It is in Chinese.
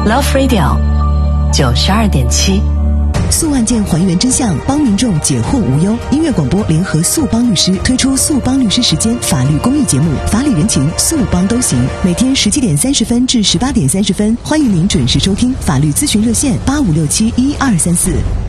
Love Radio 92.7。 诉案件还原真相，帮民众解惑无忧。音乐广播联合速帮律师推出速帮律师时间法律公益节目，法理人情速帮都行。每天17点30分至18点30分，欢迎您准时收听。法律咨询热线85671234。